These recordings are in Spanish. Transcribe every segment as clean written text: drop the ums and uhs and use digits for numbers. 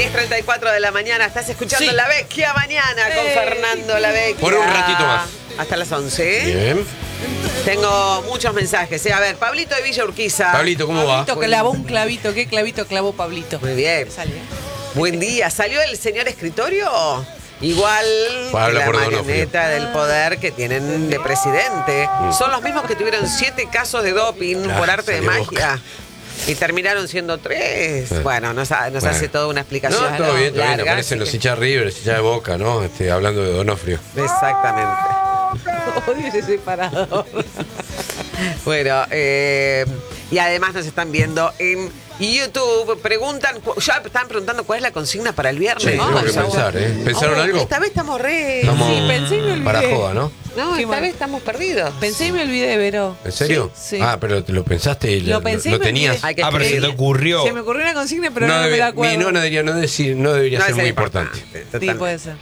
6:34 de la mañana, estás escuchando La Vecchia Mañana con Fernando La Vecchia. Por un ratito más. Hasta las 11. Bien. Tengo muchos mensajes. A ver, Pablito de Villa Urquiza. Pablito, ¿cómo va? Pablito clavó un clavito. ¿Qué clavito clavó Pablito? Muy bien. Sale. Buen día. ¿Salió el señor escritorio? Igual Habla la por marioneta del poder que tienen de presidente. Son los mismos que tuvieron 7 casos de doping por arte de salió magia. Y terminaron siendo 3. Bueno, nos hace toda una explicación. No, todo bien, larga, aparecen los así hinchas River, los hinchas de Boca, ¿no? Hablando de Donofrio. que- Exactamente. Odio ese separador. Bueno, y además nos están viendo en YouTube. Ya están preguntando cuál es la consigna para el viernes. Sí, ¿no? tengo que Ya- pensar, ¿eh? ¿Pensaron algo? Esta vez estamos re... Estamos Sí, pensé y me olvidé. para joda, ¿no? No, Qué esta mal. vez estamos perdidos. Pensé y me olvidé, Vero. ¿En serio? Sí. Ah, pero te lo pensaste y Lo pensé y lo me tenías. olvidé. Hay que Ah, pero se te escribir. ocurrió. Se me ocurrió una consigna, pero no, No, me la mi acuerdo. no debería No, ser es muy importante. Sí, totalmente. puede ser.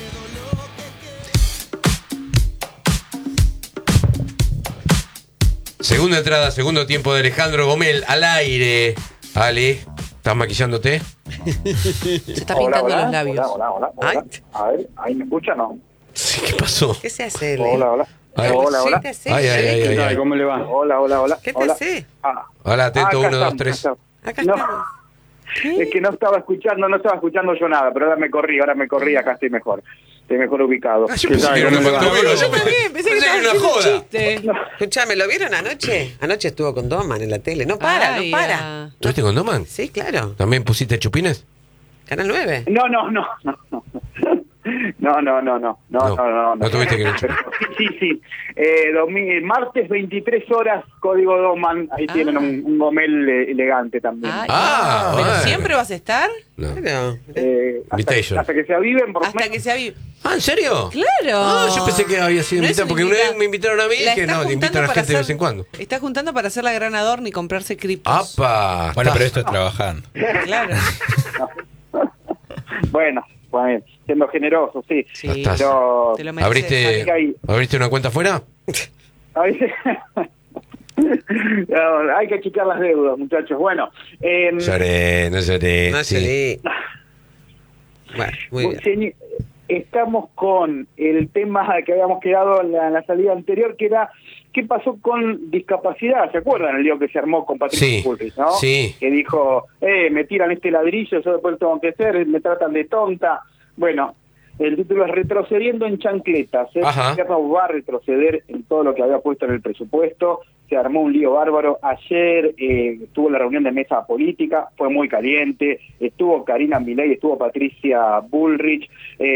Segunda entrada, segundo tiempo de Alejandro Gomel al aire. Ale, ¿estás maquillándote? Se está pintando los labios. Hola. Ay. A ver, ¿ahí me escuchan o no? Sí, ¿qué pasó? ¿Qué se hace? Hola. Ay. Hola. ¿Qué te hace? Ay. ¿Cómo le va? Hola. ¿Qué te Hola. hace? Hola, atento, acá 1, 2, estamos, 3. acá Acá No. estamos. Es que no estaba escuchando yo nada, pero ahora me corrí, acá estoy mejor ubicado. Yo pensé que era una factura. Yo también, pensé que estaba era una haciendo un joda. chiste. Escuchame, ¿lo vieron anoche? Anoche estuvo con Doman en la tele. No para. Ay, ¿Tuviste con Doman? Sí, claro. ¿También pusiste chupines? Canal 9. No. No tuviste que ir. Sí. Martes 23 horas, código Doman. Ahí tienen un Gomel elegante también. ¿Pero bueno. siempre vas a estar? No. Claro. Invitation. Hasta que se aviven, por lo Hasta menos. que se avive. Ah, ¿en serio? ¡Claro! Ah, yo pensé que había sido No es invitado, un porque una invitado. vez me invitaron a mí y La que está no, le invitan a la juntando gente de para vez en cuando. Está juntando para hacer la gran adorno y comprarse criptos. ¡Apa! Bueno, pero esto es trabajando. Claro. Bueno, siendo generoso, sí. Sí, Estás. Pero te lo mereces. ¿Abriste una cuenta afuera? a veces no, hay que achicar las deudas, muchachos. Bueno, Lloré. No Sí. sé. Bueno, muy bien. estamos con el tema que habíamos quedado en la salida anterior, que era qué pasó con discapacidad. ¿Se acuerdan el lío que se armó con Patricia Sí, Bullrich, no? sí. Que dijo, me tiran este ladrillo, yo después tengo que hacer, me tratan de tonta. Bueno, el título es Retrocediendo en chancletas. El Ajá. gobierno va a retroceder en todo lo que había puesto en el presupuesto. Se armó un lío bárbaro. Ayer tuvo la reunión de mesa política, fue muy caliente. Estuvo Karina Milei, estuvo Patricia Bullrich,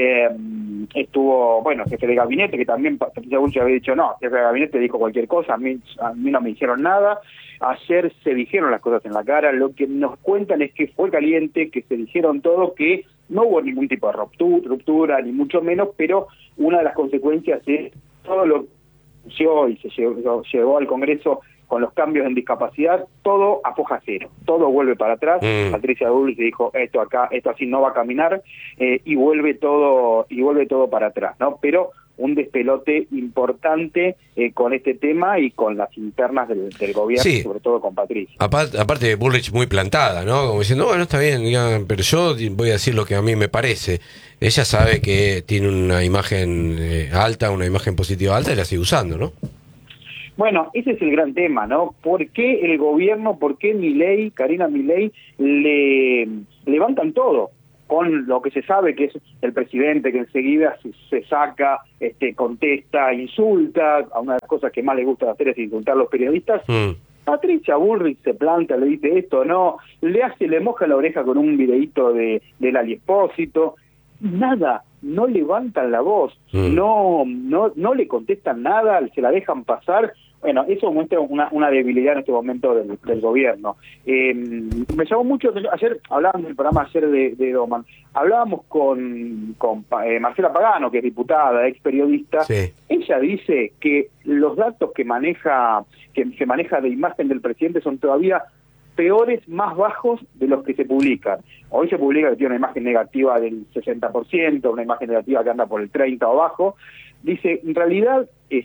estuvo, jefe de gabinete, que también Patricia Bullrich había dicho, no, jefe de gabinete dijo cualquier cosa, a mí no me dijeron nada. Ayer se dijeron las cosas en la cara. Lo que nos cuentan es que fue caliente, que se dijeron todo, que no hubo ningún tipo de ruptura, ni mucho menos, pero una de las consecuencias es todo lo que y se llegó al Congreso con los cambios en discapacidad, todo a foja cero, todo vuelve para atrás. Patricia Bullrich dijo, esto así no va a caminar, y vuelve todo para atrás, ¿no? Pero un despelote importante con este tema y con las internas del gobierno, Sí. sobre todo con Patricia. Aparte Bullrich muy plantada, ¿no? Como diciendo, bueno, está bien, ya, pero yo voy a decir lo que a mí me parece. Ella sabe que tiene una imagen alta, una imagen positiva alta y la sigue usando, ¿no? Bueno, ese es el gran tema, ¿no? ¿Por qué el gobierno, por qué Milei, Karina Milei, le levantan todo? Con lo que se sabe que es el presidente que enseguida se saca, contesta, insulta. A una de las cosas que más le gusta hacer es insultar a los periodistas. Patricia Bullrich se planta, le dice esto, no, le moja la oreja con un videíto de Lali Espósito. Nada, no levantan la voz, no le contestan nada, se la dejan pasar. Bueno, eso muestra una debilidad en este momento del gobierno. Me llamó mucho, ayer hablábamos del programa de Doman, hablábamos con Marcela Pagano, que es diputada, ex periodista. Sí. Ella dice que los datos que se maneja de imagen del presidente son todavía peores, más bajos de los que se publican. Hoy se publica que tiene una imagen negativa del 60%, una imagen negativa que anda por el 30% o abajo. Dice, en realidad,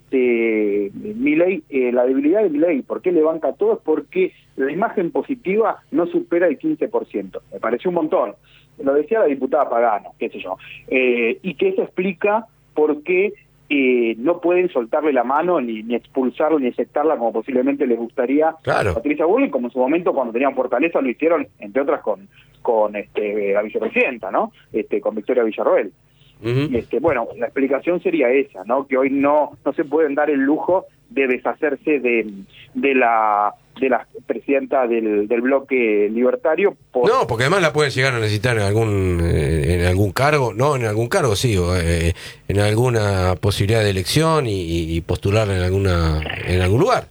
Milei, la debilidad de Milei, ¿por qué le banca todo? Es porque la imagen positiva no supera el 15%. Me pareció un montón. Lo decía la diputada Pagano, qué sé yo. Y que eso explica por qué no pueden soltarle la mano, ni expulsarla, ni aceptarla como posiblemente les gustaría Claro. a Patricia Bullrich, como en su momento cuando tenían Fortaleza lo hicieron, entre otras, con la vicepresidenta, ¿no? Con Victoria Villarroel. Ujú. Bueno, la explicación sería esa, ¿no? Que hoy no se pueden dar el lujo de deshacerse de la presidenta del bloque libertario. No, porque además la pueden llegar a necesitar en algún cargo, no en algún cargo, sí, en alguna posibilidad de elección y postularla en algún lugar.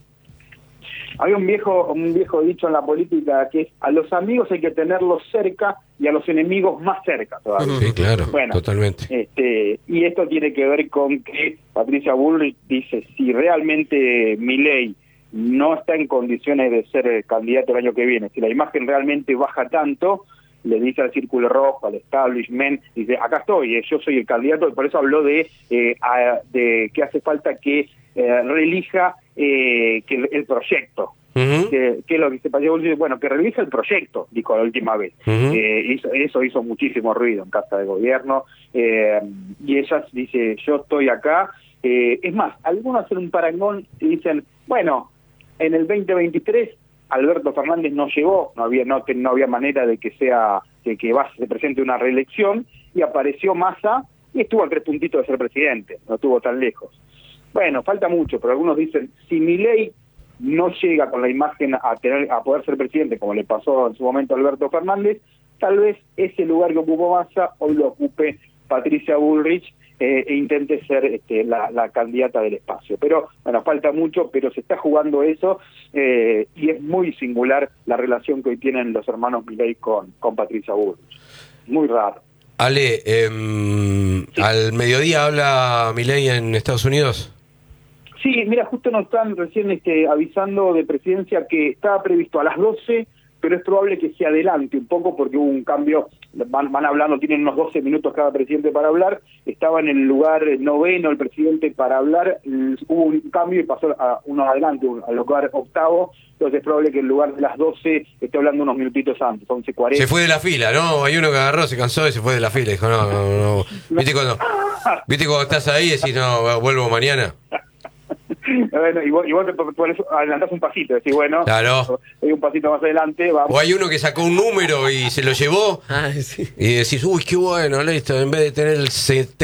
Había un viejo dicho en la política que es: a los amigos hay que tenerlos cerca y a los enemigos más cerca todavía. Sí, claro, Bueno, totalmente. y esto tiene que ver con que Patricia Bullrich dice, si realmente Milei no está en condiciones de ser candidato el año que viene, si la imagen realmente baja tanto, le dice al Círculo Rojo, al establishment, dice, acá estoy, yo soy el candidato, y por eso habló de que hace falta que reelija que el proyecto. Ujú. Que es lo que se pasó, bueno, que realiza el proyecto, dijo la última vez. Ujú. Eso hizo muchísimo ruido en Casa de Gobierno, y ella dice, yo estoy acá. Es más, algunos hacen un parangón y dicen, bueno, en el 2023 Alberto Fernández no llegó, no había manera de que se presente una reelección, y apareció Massa y estuvo a 3 puntitos de ser presidente, no estuvo tan lejos. Bueno, falta mucho, pero algunos dicen, si Milei no llega con la imagen a poder ser presidente, como le pasó en su momento a Alberto Fernández, tal vez ese lugar que ocupó Massa hoy lo ocupe Patricia Bullrich, e intente ser la candidata del espacio. Pero, bueno, falta mucho, pero se está jugando eso, y es muy singular la relación que hoy tienen los hermanos Milei con Patricia Bullrich. Muy raro. Ale, ¿al mediodía habla Milei en Estados Unidos? Sí, mira, justo nos están recién avisando de presidencia que estaba previsto a las 12, pero es probable que se adelante un poco porque hubo un cambio, van hablando, tienen unos 12 minutos cada presidente para hablar, estaba en el lugar 9º el presidente para hablar, hubo un cambio y pasó a uno adelante, al lugar 8º, entonces es probable que en lugar de las 12 esté hablando unos minutitos antes, 11:40. Se fue de la fila, ¿no? Hay uno que agarró, se cansó y se fue de la fila. Dijo, no. ¿Viste cuando estás ahí y decís, no, vuelvo mañana? Bueno, y vos por eso adelantás un pasito, decís, bueno, Claro. hay un pasito más adelante, vamos. O hay uno que sacó un número y se lo llevó Sí. y decís, uy, qué bueno, listo, en vez de tener el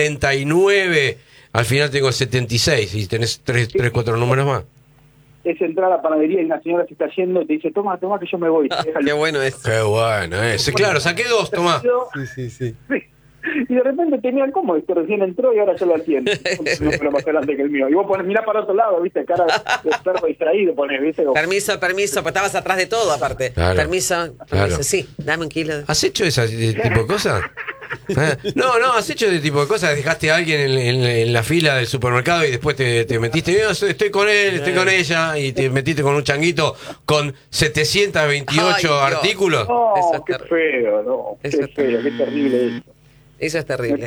79, al final tengo el 76 y tenés 4 números más. Es entrar a la panadería y la señora se está yendo y te dice, toma que yo me voy. Qué bueno es. Qué bueno ese. Claro, saqué 2, tomá. Sí. Y de repente tenían como esto recién entró y ahora yo lo atiendo. Un número más grande que el mío. Y vos ponés, mirá para otro lado, viste, cara de perro distraído, ponés, viste. Permiso, pues estabas atrás de todo aparte. Claro. Permiso, Claro. sí, dame un kilo. ¿Has hecho ese tipo de cosas? No, has hecho ese tipo de cosas. Dejaste a alguien en la fila del supermercado y después te metiste. No, estoy con él, estoy con ella. Y te metiste con un changuito con 728 Ay, Dios. artículos. No, Eso es qué terrible. feo, no. Eso Qué es feo, qué terrible eso. Eso es Me terrible.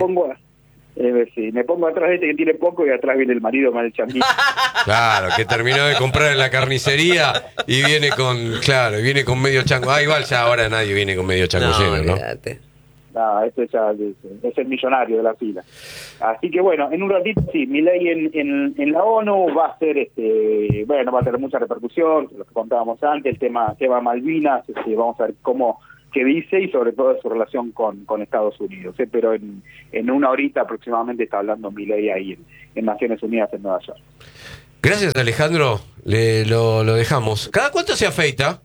pongo atrás de que tiene poco y atrás viene el marido con el changuito. Claro, que terminó de comprar en la carnicería y viene con medio chango. Igual ya ahora nadie viene con medio chango lleno, ¿no? olvídate. No, este ya es el millonario de la fila. Así que bueno, en un ratito sí, Milei en la ONU va a ser, va a tener mucha repercusión, lo que contábamos antes, el tema Malvinas, vamos a ver qué dice y sobre todo de su relación con Estados Unidos. Pero en una horita aproximadamente está hablando Milei ahí en Naciones Unidas en Nueva York. Gracias, Alejandro. Lo dejamos. ¿Cada cuánto se afeita?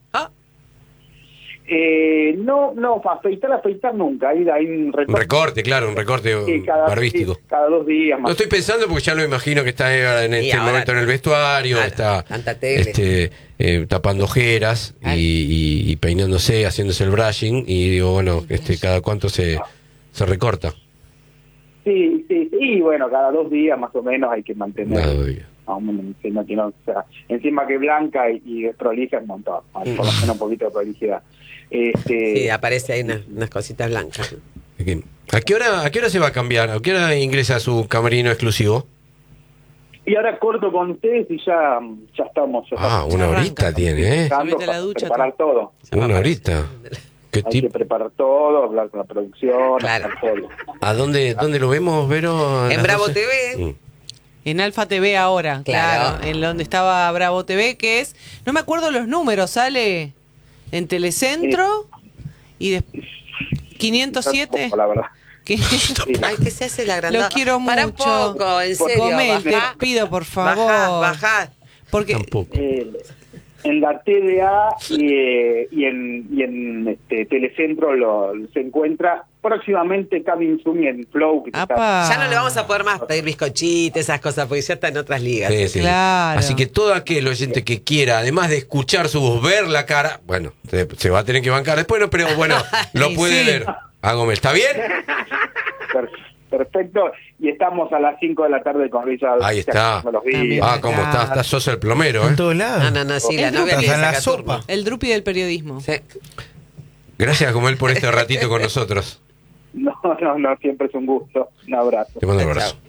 No, afeitar nunca. Hay un Un recorte barbístico. cada 2 días Lo más. estoy pensando porque ya lo imagino que está en este ahora- momento en el vestuario, Claro, está tanta tele. tapando ojeras y peinándose, haciéndose el brushing y digo, bueno, cada cuánto se recorta. Sí, y bueno, cada 2 días más o menos hay que mantener. o sea, encima que blanca y desprolija un montón, por lo menos un poquito de prolijidad. Sí, aparece ahí unas cositas blancas. ¿A qué hora se va a cambiar? ¿A qué hora ingresa a su camerino exclusivo? Y ahora corto con ustedes y ya estamos. Una horita tiene, ¿eh? Se mete a la ducha, preparar todo. Una horita. ¿Qué Hay que preparar todo, hablar con la producción, Claro. hacer todo. ¿A dónde lo vemos, Vero? ¿A En las Bravo 12? TV. En Alfa TV ahora, Claro. en donde estaba Bravo TV, que es, no me acuerdo los números, sale en Telecentro y de 507. La verdad. Ay, que se hace la grandada. Lo quiero Para un mucho. poco, en serio. Comé, te bajá. pido por favor. Bajá. Porque Tampoco. En la TDA y en Telecentro se encuentra próximamente Coming Soon en Flow. Que Apa. Ya no le vamos a poder más pedir bizcochitos, esas cosas, porque ya está en otras ligas. Sí, sí. Claro. Así que todo aquel oyente que quiera, además de escuchar su voz, ver la cara, bueno, se va a tener que bancar después, ¿no? Pero bueno, lo Sí, puede sí. ver. Gómez, ¿está bien? Perfecto. Y estamos a las 5 de la tarde con Richard. Ahí está. Los días. También. ¿Cómo está? Está Sosa el plomero, ¿eh? En todos lados. No, sí, la El novia grupo que en la saca sopa. turno. el drupi del periodismo. Sí. Gracias, Gómez, por este ratito con nosotros. No, siempre es un gusto. Un abrazo. Te mando un abrazo.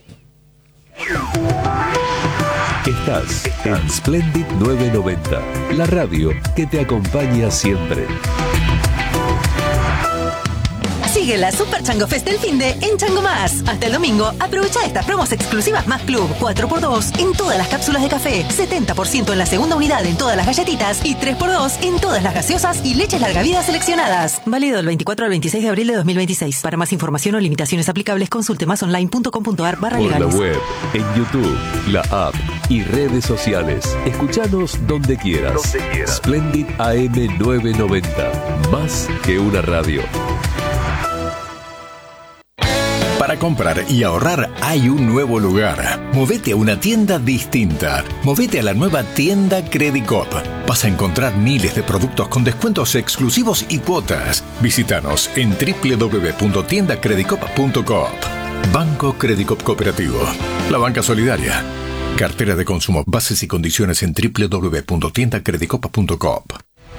Estás en Splendid 990, la radio que te acompaña siempre. Sigue la Super Chango Fest del finde en Chango Más. Hasta el domingo, aprovecha estas promos exclusivas más Club. 4x2 en todas las cápsulas de café, 70% en la segunda unidad en todas las galletitas y 3x2 en todas las gaseosas y leches larga vida seleccionadas. Válido del 24 al 26 de abril de 2026. Para más información o limitaciones aplicables, consulte másonline.com.ar/legales. Por la web, en YouTube, la app y redes sociales. Escuchanos donde quieras. Splendid AM 990. Más que una radio. Para comprar y ahorrar hay un nuevo lugar. Movete a una tienda distinta. Movete a la nueva tienda Credicop. Vas a encontrar miles de productos con descuentos exclusivos y cuotas. Visítanos en www.tiendacredicop.coop. Banco Credicop Cooperativo. La banca solidaria. Cartera de consumo. Bases y condiciones en www.tiendacredicop.coop.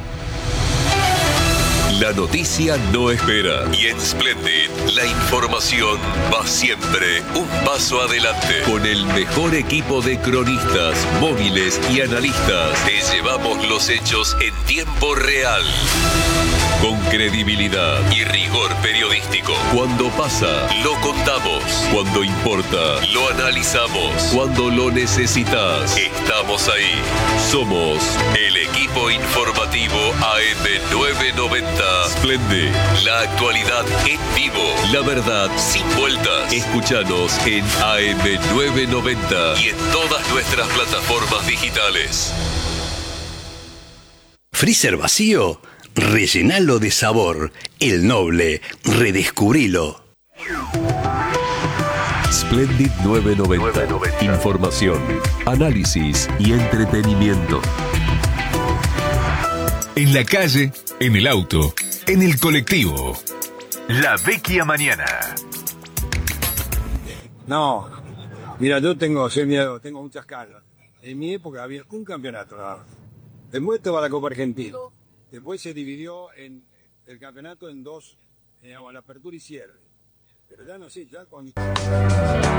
La noticia no espera. Y en Splendid, la información va siempre un paso adelante. Con el mejor equipo de cronistas, móviles y analistas, te llevamos los hechos en tiempo real. Con credibilidad y rigor periodístico. Cuando pasa, lo contamos. Cuando importa, lo analizamos. Cuando lo necesitas, estamos ahí. Somos el equipo informativo AM990. Splendid, la actualidad en vivo. La verdad sin vueltas. Escúchanos en AM990 y en todas nuestras plataformas digitales. Freezer vacío, rellenalo de sabor. El Noble, redescubrilo. Splendid 990. Información, análisis y entretenimiento. En la calle, en el auto, en el colectivo. La Vecchia Mañana. No, mira, yo tengo muchas canas. En mi época había un campeonato nada más. Después estaba la Copa Argentina. Después se dividió el campeonato en dos, la apertura y cierre. Pero ya no sé, ya con...